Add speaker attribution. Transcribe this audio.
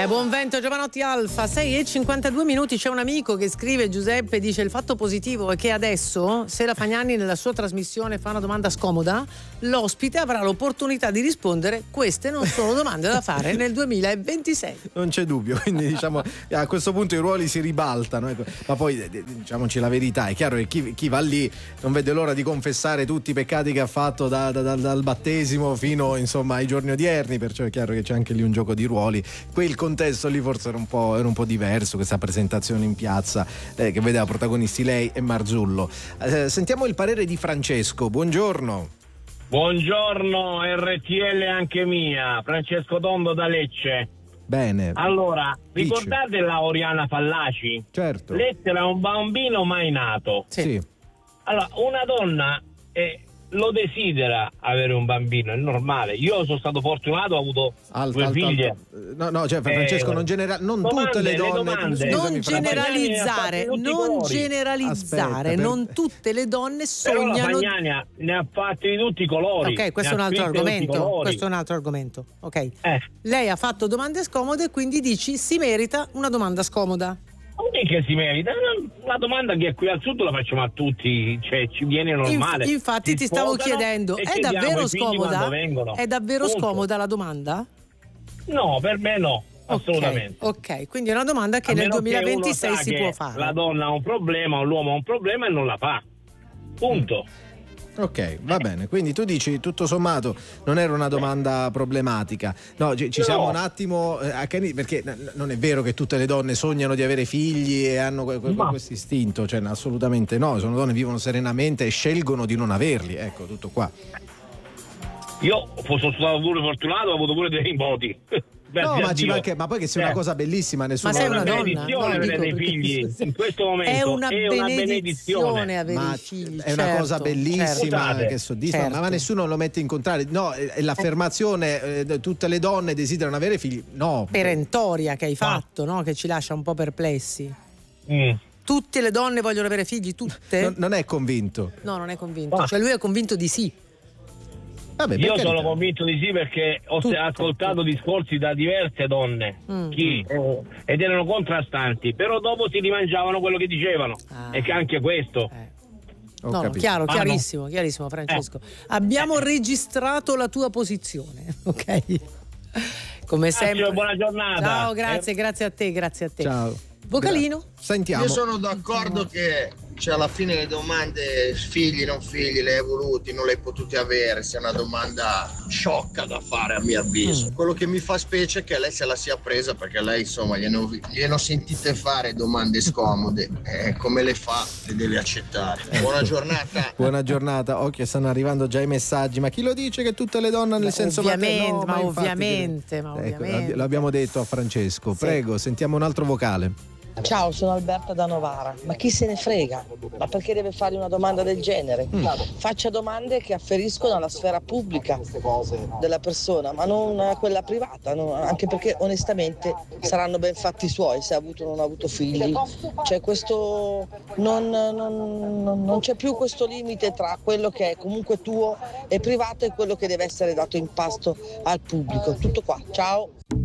Speaker 1: Buon vento Giovanotti Alfa, 6:52. C'è un amico che scrive, Giuseppe, dice: il fatto positivo è che adesso, se la Fagnani nella sua trasmissione fa una domanda scomoda, l'ospite avrà l'opportunità di rispondere: queste non sono domande da fare nel 2026.
Speaker 2: Non c'è dubbio, quindi diciamo a questo punto i ruoli si ribaltano, ecco. Ma poi diciamoci la verità, è chiaro che chi va lì non vede l'ora di confessare tutti i peccati che ha fatto dal battesimo fino insomma ai giorni odierni, perciò è chiaro che c'è anche lì un gioco di ruoli. Il contesto lì forse era un po' diverso, questa presentazione in piazza che vedeva protagonisti lei e Marzullo. Sentiamo il parere di Francesco. Buongiorno.
Speaker 3: Buongiorno, RTL anche mia, Francesco Tondo da Lecce.
Speaker 2: Bene.
Speaker 3: Allora, ricordate la Oriana Fallaci?
Speaker 2: Certo.
Speaker 3: Lettera a un bambino mai nato.
Speaker 2: Sì.
Speaker 3: Allora, una donna lo desidera avere un bambino, è normale. Io sono stato fortunato, ho avuto due figlie.
Speaker 2: No, cioè Francesco, non tutte le donne.
Speaker 1: Non generalizzare,
Speaker 2: Aspetta,
Speaker 1: non tutte le donne sognano.
Speaker 3: Però la Fagnani ne ha fatti di tutti i colori.
Speaker 1: Ok, questo è un altro argomento. Ok. Lei ha fatto domande scomode, quindi dici si merita una domanda scomoda.
Speaker 3: Non è che si merita, una domanda che qui al sud la facciamo a tutti, cioè ci viene normale.
Speaker 1: Infatti ti stavo chiedendo, è davvero scomoda? È davvero scomoda la domanda?
Speaker 3: No, per me no, assolutamente.
Speaker 1: Ok, quindi è una domanda che nel 2026 si può fare.
Speaker 3: La donna ha un problema, l'uomo ha un problema e non la fa. Punto.
Speaker 2: Ok, va bene, quindi tu dici tutto sommato non era una domanda problematica. No, ci siamo un attimo perché non è vero che tutte le donne sognano di avere figli e hanno questo istinto, cioè assolutamente no, sono donne che vivono serenamente e scelgono di non averli, ecco, tutto qua.
Speaker 3: Io sono stato pure fortunato, ho avuto pure dei nipoti.
Speaker 2: No, ma poi che sia una cosa bellissima, nessuno.
Speaker 1: Ma sei una
Speaker 3: benedizione avere dei figli in questo momento.
Speaker 1: È una benedizione avere figli.
Speaker 2: È una cosa bellissima,
Speaker 3: certo.
Speaker 2: Che soddisfa,
Speaker 1: Certo.
Speaker 2: ma nessuno lo mette in contrario. No, è l'affermazione tutte le donne desiderano avere figli. No.
Speaker 1: Perentoria che hai fatto, no? Che ci lascia un po' perplessi. Tutte le donne vogliono avere figli, tutte?
Speaker 2: Non è convinto.
Speaker 1: No, non è convinto. Cioè lui è convinto di sì.
Speaker 2: Vabbè,
Speaker 3: io sono convinto di sì perché ho ascoltato discorsi da diverse donne ed erano contrastanti, però dopo si rimangiavano quello che dicevano e che anche questo
Speaker 1: No, chiarissimo Francesco. Abbiamo registrato la tua posizione, ok? Come sempre.
Speaker 3: Buona giornata.
Speaker 1: Ciao, grazie a te.
Speaker 2: Ciao.
Speaker 1: Vocalino?
Speaker 2: Sentiamo.
Speaker 4: Io sono d'accordo che alla fine le domande figli, non figli, le hai voluti, non le hai potuti avere, sia una domanda sciocca da fare a mio avviso. Quello che mi fa specie è che lei se la sia presa perché lei insomma gliene ho sentite fare domande scomode, come le fa le deve accettare. Buona giornata.
Speaker 2: Buona giornata. Occhio, stanno arrivando già i messaggi. Ma chi lo dice che tutte le donne nel senso
Speaker 1: ovviamente.
Speaker 2: Ecco, l'abbiamo detto a Francesco. Prego, sentiamo un altro vocale.
Speaker 5: Ciao, sono Alberta da Novara. Ma chi se ne frega? Ma perché deve fare una domanda del genere? Faccia domande che afferiscono alla sfera pubblica della persona, ma non a quella privata, anche perché onestamente saranno ben fatti suoi se ha avuto o non ha avuto figli. Cioè questo non c'è più questo limite tra quello che è comunque tuo e privato e quello che deve essere dato in pasto al pubblico. Tutto qua, ciao.